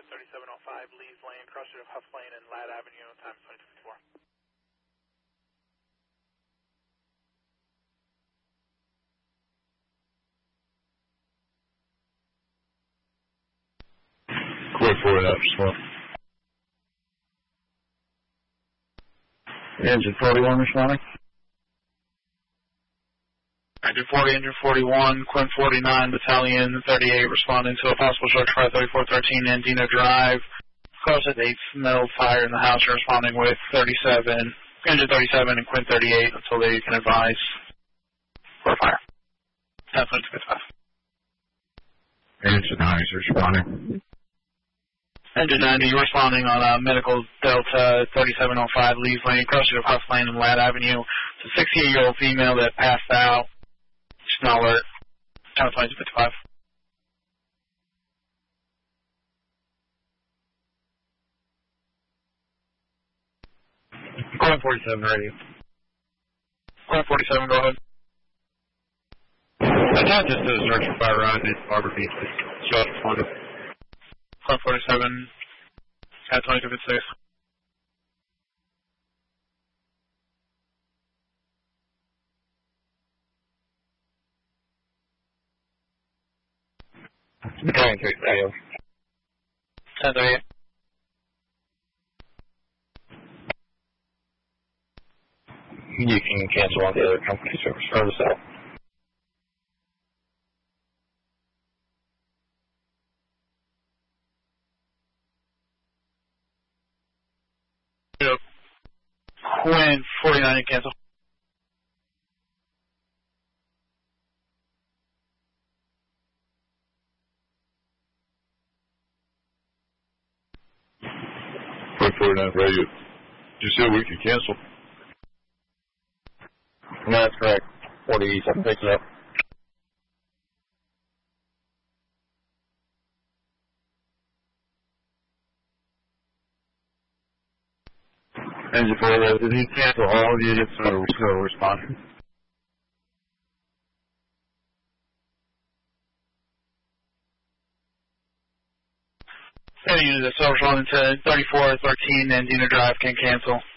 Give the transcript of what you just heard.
3705 Lee's Lane, crossing of Huff Lane and Ladd Avenue, time 2254. Quick for that, respond. Engine 41 responding. Engine 40, Engine 41, Quinn 49, Battalion 38, responding to a possible structure by 3413 Andino Drive. Close at 8 smell fire in the house, responding with 37, Engine 37 and Quinn 38 until they can advise for a fire. 10:55. Engine 90 is responding. Engine 90, you're responding on Medical Delta 3705 Lee's Lane, crossing of Huff Lane and Ladd Avenue. It's a 68-year-old female that passed out. Smell alert. 10:55. Quinn 47 radio. Quinn 47, go ahead. I thought just a search for fire around in Arbor Beach. Shot responded. Quinn 47, at 2256. Going to radio. 10:38. You can cancel on the other company service out. Yep. Quinn 49, cancel. Quinn 49 radio. You said we could cancel. No, that's correct. 47 picks it up. Engine 4, did he cancel all of the units or respond? Any unit that's responding to 3413 Andino Drive can cancel.